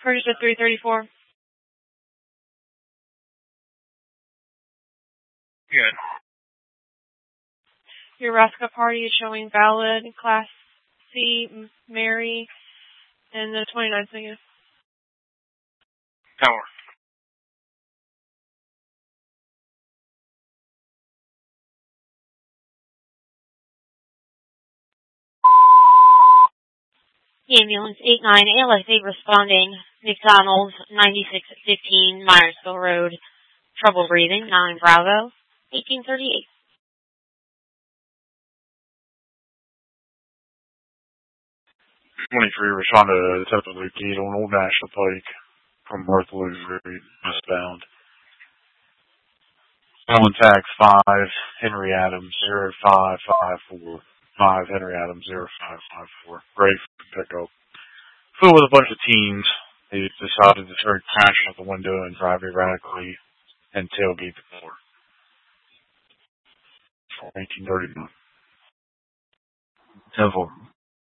Purchase at 334. Good. Your Rasca party is showing valid, Class C, Mary, and the 29th negative. Tower. Ambulance 89 ALS8 responding. McDonald's 9615 Myersville Road. Trouble breathing. 9 Bravo. 1838. 23 responded to attempted lead on Old National Pike from North Louisville westbound. Island tag 5 Henry Adams 0554. 5 Henry Adams 0554. Great pickup. Flew with a bunch of teens. They decided to start crashing out the window and drive erratically and tailgate the door. 1839. 10-4.